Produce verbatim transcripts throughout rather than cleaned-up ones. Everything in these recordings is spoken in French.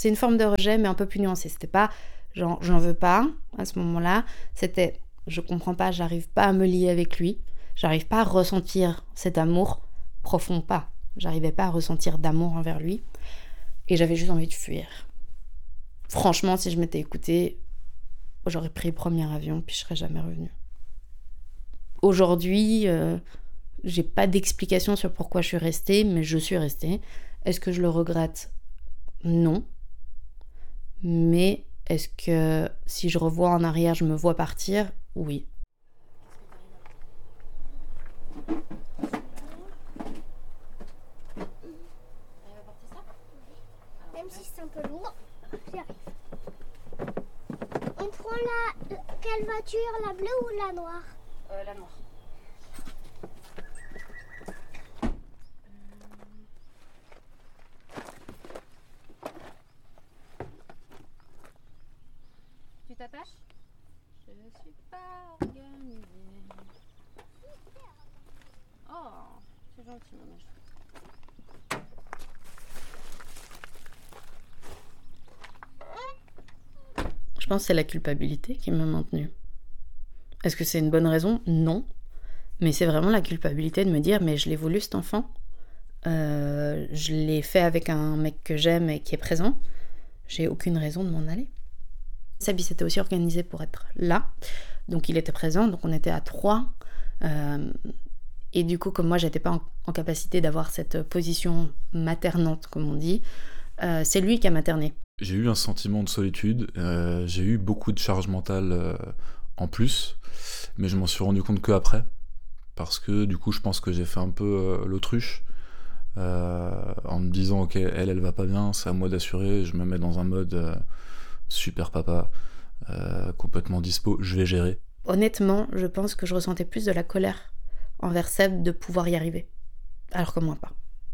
C'est une forme de rejet, mais un peu plus nuancée. C'était pas genre j'en veux pas à ce moment-là. C'était je comprends pas, j'arrive pas à me lier avec lui. J'arrive pas à ressentir cet amour profond, pas. J'arrivais pas à ressentir d'amour envers lui. Et j'avais juste envie de fuir. Franchement, si je m'étais écoutée, j'aurais pris le premier avion, puis je serais jamais revenue. Aujourd'hui, euh, j'ai pas d'explication sur pourquoi je suis restée, mais je suis restée. Est-ce que je le regrette ? Non. Mais est-ce que si je revois en arrière, je me vois partir ? Oui. Même si c'est un peu lourd, j'y arrive. On prend la... Quelle voiture, la bleue ou la noire ? Euh, la noire. Tu t'attaches ? Je ne suis pas organisée. Oh, c'est gentil, maman. Je pense que c'est la culpabilité qui m'a maintenue. Est-ce que c'est une bonne raison ? Non. Mais c'est vraiment la culpabilité de me dire, mais je l'ai voulu cet enfant. Euh, je l'ai fait avec un mec que j'aime et qui est présent. J'ai aucune raison de m'en aller. Sabi s'était aussi organisé pour être là. Donc il était présent, donc on était à trois. Euh, et du coup, comme moi, j'étais pas en, en capacité d'avoir cette position maternante, comme on dit, euh, c'est lui qui a materné. J'ai eu un sentiment de solitude, euh, j'ai eu beaucoup de charge mentale euh, en plus, mais je m'en suis rendu compte que après, parce que du coup je pense que j'ai fait un peu euh, l'autruche, euh, en me disant ok, elle elle va pas bien, c'est à moi d'assurer, je me mets dans un mode euh, super papa, euh, complètement dispo, je vais gérer. Honnêtement, je pense que je ressentais plus de la colère envers Seb de pouvoir y arriver, alors que moi pas.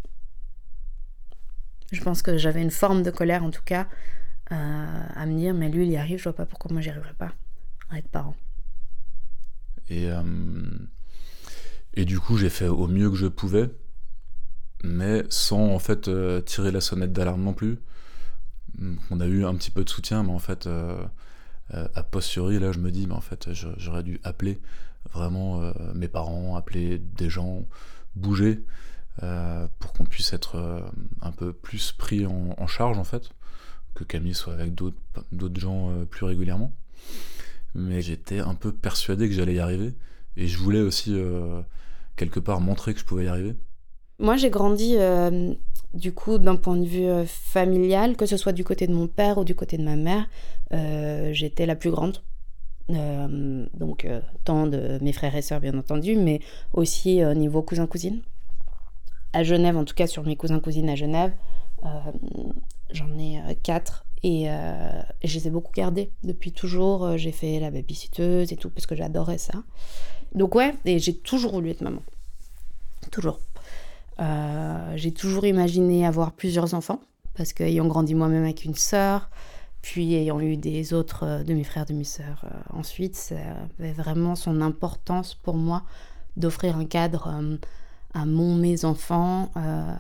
Je pense que j'avais une forme de colère, en tout cas, euh, à me dire, mais lui, il y arrive, je vois pas pourquoi moi, j'y arriverais pas, à être parent. Et, euh, et du coup, j'ai fait au mieux que je pouvais, mais sans, en fait, euh, tirer la sonnette d'alarme non plus. On a eu un petit peu de soutien, mais en fait, euh, euh, a posteriori, là, je me dis, mais en fait, j'aurais dû appeler vraiment euh, mes parents, appeler des gens, bouger, Euh, pour qu'on puisse être euh, un peu plus pris en, en charge en fait, que Camille soit avec d'autres, d'autres gens euh, plus régulièrement. Mais j'étais un peu persuadé que j'allais y arriver, et je voulais aussi euh, quelque part montrer que je pouvais y arriver. Moi j'ai grandi euh, du coup d'un point de vue euh, familial, que ce soit du côté de mon père ou du côté de ma mère, euh, j'étais la plus grande. Euh, donc euh, tant de mes frères et sœurs bien entendu, mais aussi au euh, niveau cousin-cousine. À Genève, en tout cas sur mes cousins-cousines à Genève, euh, j'en ai euh, quatre et, euh, et je les ai beaucoup gardés depuis toujours. Euh, j'ai fait la babysitteuse et tout parce que j'adorais ça. Donc ouais, et j'ai toujours voulu être maman. Toujours. Euh, j'ai toujours imaginé avoir plusieurs enfants parce qu'ayant grandi moi-même avec une sœur, puis ayant eu des autres euh, de mes frères, de mes sœurs euh, ensuite, ça avait vraiment son importance pour moi d'offrir un cadre euh, à mon, mes enfants, euh,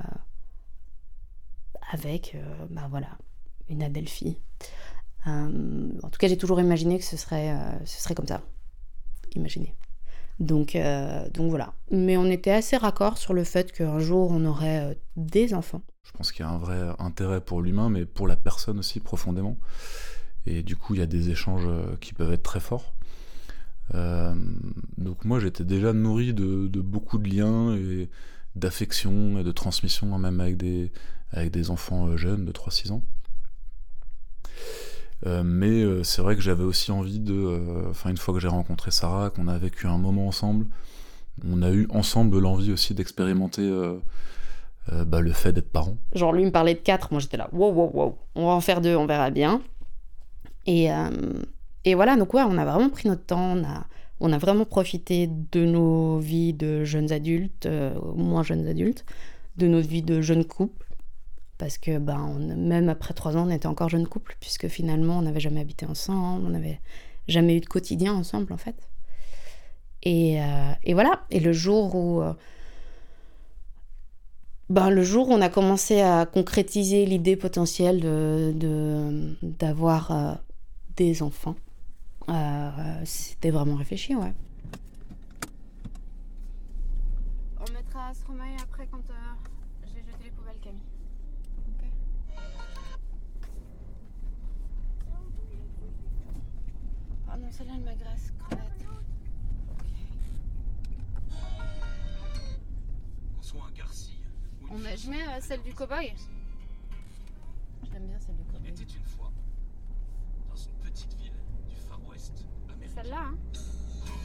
avec, euh, bah voilà, une Adelphi. Euh, en tout cas, j'ai toujours imaginé que ce serait, euh, ce serait comme ça. Imaginé. Donc, euh, donc voilà. Mais on était assez raccord sur le fait qu'un jour, on aurait euh, des enfants. Je pense qu'il y a un vrai intérêt pour l'humain, mais pour la personne aussi, profondément. Et du coup, il y a des échanges qui peuvent être très forts. Euh, donc moi j'étais déjà nourri de, de beaucoup de liens et d'affection et de transmission, même avec des, avec des enfants jeunes de trois six ans. Euh, mais euh, c'est vrai que j'avais aussi envie de... Enfin euh, une fois que j'ai rencontré Sarah, qu'on a vécu un moment ensemble, on a eu ensemble l'envie aussi d'expérimenter euh, euh, bah, le fait d'être parent. Genre lui me parlait de quatre, moi j'étais là, wow, wow, wow, on va en faire deux, on verra bien. Et... Euh... Et voilà, donc ouais, on a vraiment pris notre temps, on a, on a vraiment profité de nos vies de jeunes adultes, euh, moins jeunes adultes, de notre vie de jeunes couples, parce que ben, on, même après trois ans, on était encore jeunes couples, puisque finalement, on n'avait jamais habité ensemble, on n'avait jamais eu de quotidien ensemble, en fait. Et, euh, et voilà, et le jour où... Euh, Ben, le jour où on a commencé à concrétiser l'idée potentielle de, de- d'avoir euh, des enfants, euh, c'était vraiment réfléchi, ouais. On mettra Stromae après quand euh, j'ai jeté les poubelles, Camille. Ok. Ah non, celle-là, elle m'agresse, crevette. On met, je mets euh, celle du cow-boy. Je l'aime bien celle du cow-boy. Il était une fois, dans une petite ville du Far West américain. Celle-là, hein.